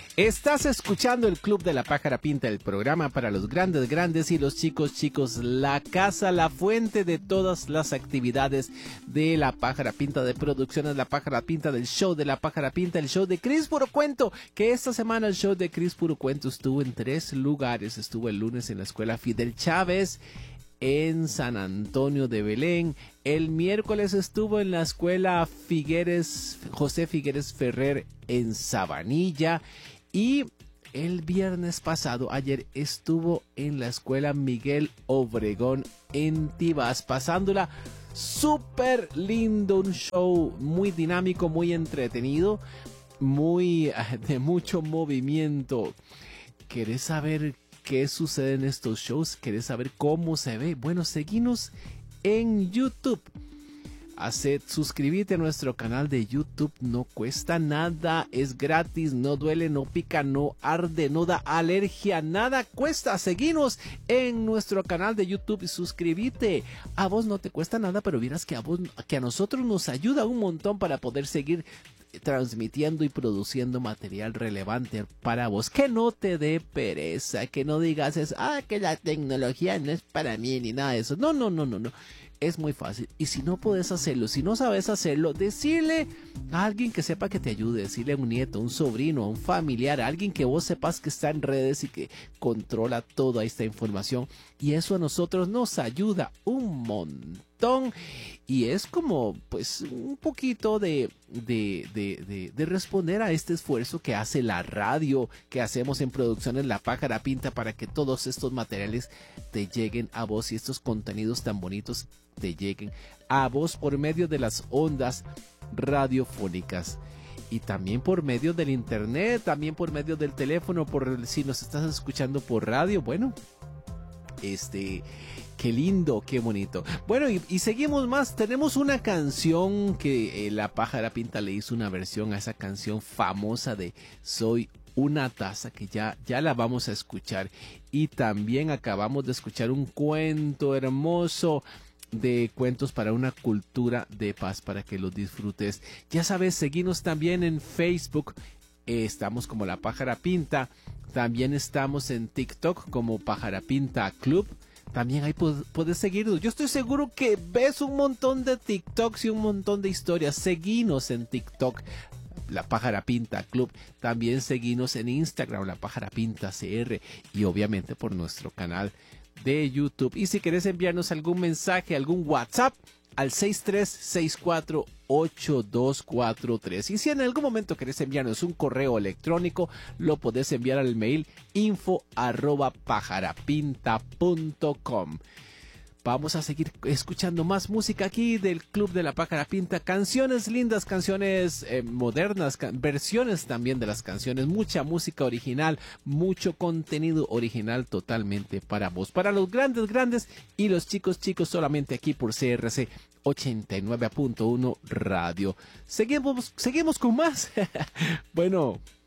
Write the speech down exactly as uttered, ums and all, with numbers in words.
Estás escuchando el Club de la Pájara Pinta, el programa para los grandes grandes y los chicos chicos, la casa, la fuente de todas las actividades de la Pájara Pinta, de producciones La Pájara Pinta, del show de la Pájara Pinta, el show de Cris Puro Cuento, que esta semana el show de Cris Puro Cuento estuvo en tres lugares. Estuvo el lunes en la escuela Fidel Chávez en San Antonio de Belén. El miércoles estuvo en la escuela Figueres, José Figueres Ferrer en Sabanilla. Y el viernes pasado, ayer, estuvo en la escuela Miguel Obregón en Tibás, pasándola súper lindo, un show muy dinámico, muy entretenido, muy de mucho movimiento. ¿Querés saber qué sucede en estos shows? ¿Querés saber cómo se ve? Bueno, seguinos en YouTube. Haced, suscríbete a nuestro canal de YouTube, no cuesta nada, es gratis, no duele, no pica, no arde, no da alergia, nada cuesta. Seguinos en nuestro canal de YouTube y suscríbete. A vos no te cuesta nada, pero vieras que a vos, que a nosotros nos ayuda un montón para poder seguir transmitiendo y produciendo material relevante para vos, que no te dé pereza, que no digas es, ah, que la tecnología no es para mí ni nada de eso. No, no, no, no, no. Es muy fácil. Y si no puedes hacerlo, si no sabes hacerlo, decirle a alguien que sepa que te ayude, decirle a un nieto, a un sobrino, a un familiar, a alguien que vos sepas que está en redes y que controla toda esta información. Y eso a nosotros nos ayuda un montón. Y es como, pues, un poquito de, de, de, de, de responder a este esfuerzo que hace la radio, que hacemos en Producciones La Pájara Pinta, para que todos estos materiales te lleguen a vos y estos contenidos tan bonitos te lleguen a vos por medio de las ondas radiofónicas. Y también por medio del internet, también por medio del teléfono, por si nos estás escuchando por radio, bueno, este... Qué lindo, qué bonito. Bueno, y, y seguimos más. Tenemos una canción que eh, La Pájara Pinta le hizo una versión a esa canción famosa de Soy una taza, que ya, ya la vamos a escuchar. Y también acabamos de escuchar un cuento hermoso de Cuentos para una Cultura de Paz, para que lo disfrutes. Ya sabes, seguimos también en Facebook. Eh, estamos como La Pájara Pinta. También estamos en TikTok como Pájara Pinta Club. También ahí puedes seguirnos. Yo estoy seguro que ves un montón de TikToks y un montón de historias. Seguinos en TikTok, La Pájara Pinta Club. También seguinos en Instagram, La Pájara Pinta C R. Y obviamente por nuestro canal de YouTube. Y si querés enviarnos algún mensaje, algún WhatsApp, al seis tres seis cuatro ocho dos cuatro tres. Y si en algún momento querés enviarnos un correo electrónico, lo podés enviar al mail info arroba pajarapinta punto com. Vamos a seguir escuchando más música aquí del Club de la Pájara Pinta. Canciones lindas, canciones eh, modernas, can- versiones también de las canciones. Mucha música original, mucho contenido original totalmente para vos. Para los grandes, grandes y los chicos, chicos, solamente aquí por C R C ochenta y nueve punto uno Radio. Seguimos, seguimos con más. Bueno,